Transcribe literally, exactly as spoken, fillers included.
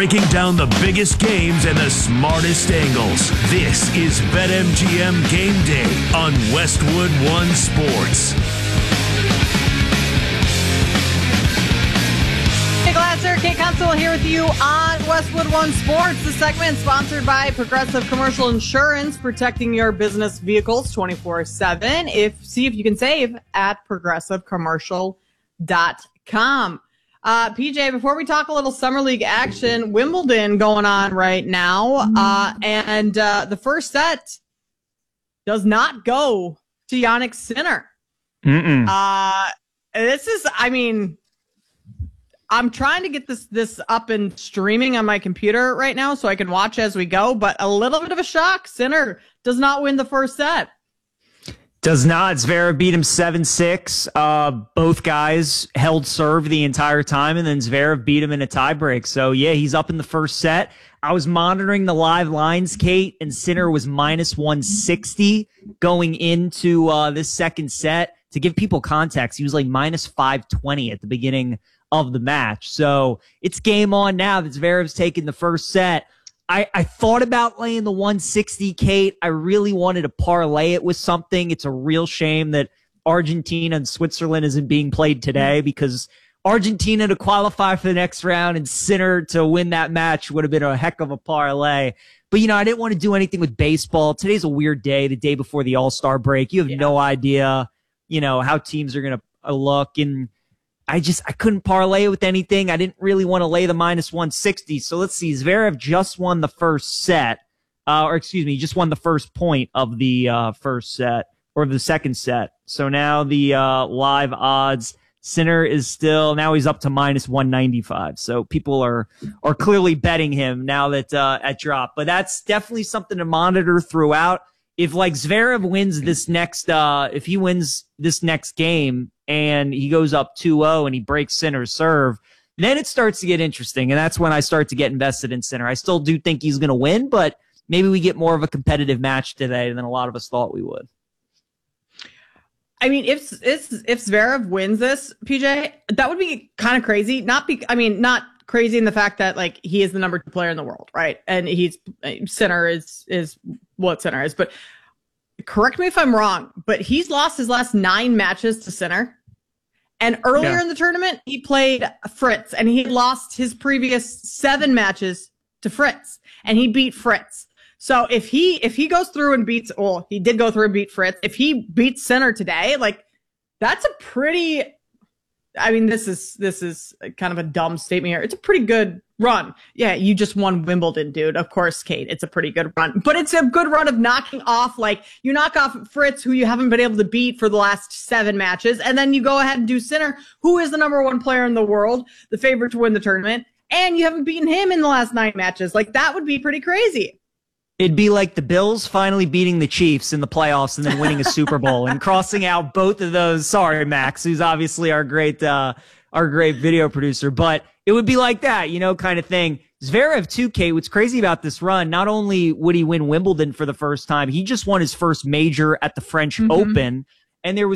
breaking down the biggest games and the smartest angles. This is BetMGM Game Day on Westwood One Sports. Hey, Glasser, Kate Constable here with you on Westwood One Sports. The segment sponsored by Progressive Commercial Insurance, protecting your business vehicles twenty-four seven. If see if you can save at progressive commercial dot com. Uh, P J, before we talk a little Summer League action, Wimbledon going on right now. Uh, and uh, the first set does not go to Jannik Sinner. Mm-mm. Uh, this is, I mean, I'm trying to get this, this up and streaming on my computer right now so I can watch as we go, but a little bit of a shock. Sinner does not win the first set. Does not. Zverev beat him seven six. Uh, both guys held serve the entire time, and then Zverev beat him in a tiebreak. So, yeah, he's up in the first set. I was monitoring the live lines, Kate, and Sinner was minus one sixty going into uh, this second set. To give people context, he was like minus five twenty at the beginning of the match. So it's game on now that Zverev's taking the first set. I, I thought about laying the one sixty, Kate. I really wanted to parlay it with something. It's a real shame that Argentina and Switzerland isn't being played today, because Argentina to qualify for the next round and Sinner to win that match would have been a heck of a parlay. But, you know, I didn't want to do anything with baseball. Today's a weird day, the day before the All-Star break. You have yeah. no idea, you know, how teams are going to look. And I just, I couldn't parlay with anything. I didn't really want to lay the minus one sixty. So let's see. Zverev just won the first set, uh, or excuse me, just won the first point of the uh, first set or the second set. So now the uh, live odds, Sinner is still, now he's up to minus one ninety-five. So people are, are clearly betting him now that, uh, at drop, but that's definitely something to monitor throughout. If like Zverev wins this next, uh, if he wins this next game and he goes up two oh and he breaks Sinner's serve, then it starts to get interesting. And that's when I start to get invested in Sinner. I still do think he's going to win, but maybe we get more of a competitive match today than a lot of us thought we would. I mean, if, if, if Zverev wins this, P J, that would be kind of crazy. Not be, I mean, not crazy in the fact that like he is the number two player in the world, right? And he's Sinner is, is what Sinner is, but correct me if I'm wrong, but he's lost his last nine matches to Sinner. And earlier yeah. in the tournament, he played Fritz, and he lost his previous seven matches to Fritz, and he beat Fritz. So if he if he goes through and beats, well, he did go through and beat Fritz. If he beats Sinner today, like that's a pretty. I mean, this is this is kind of a dumb statement here. It's a pretty good run. Yeah, you just won Wimbledon, dude. Of course, Kate, it's a pretty good run. But it's a good run of knocking off, like, you knock off Fritz, who you haven't been able to beat for the last seven matches, and then you go ahead and do Sinner, who is the number one player in the world, the favorite to win the tournament, and you haven't beaten him in the last nine matches. Like, that would be pretty crazy. It'd be like the Bills finally beating the Chiefs in the playoffs and then winning a Super Bowl and crossing out both of those. Sorry, Max, who's obviously our great, uh, our great video producer, but it would be like that, you know, kind of thing. Zverev too, Kate, what's crazy about this run, not only would he win Wimbledon for the first time, he just won his first major at the French mm-hmm. Open, and there was